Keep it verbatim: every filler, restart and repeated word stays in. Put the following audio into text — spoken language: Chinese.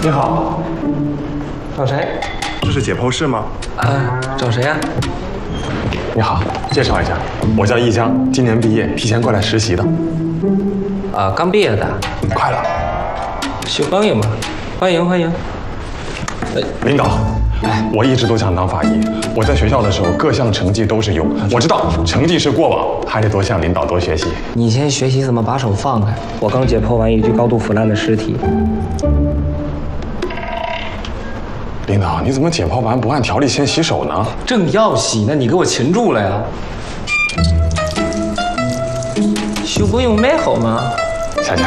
你好， 找谁？ 这是解剖室吗？ 啊，找谁呀、啊？ 你好，介绍一下，我叫易江，今年毕业，提前过来实习的。 啊，刚毕业的。 快了。 秀刚有吗？欢迎欢迎。 呃，领导，哎，我一直都想当法医。我在学校的时候，各项成绩都是优。我知道成绩是过往，还得多向领导多学习。 你先学习怎么把手放开。我刚解剖完一具高度腐烂的尸体。 领导，你怎么解剖完不按条例先洗手呢？ 正要洗呢，你给我擒住了呀！小朋友买好吗？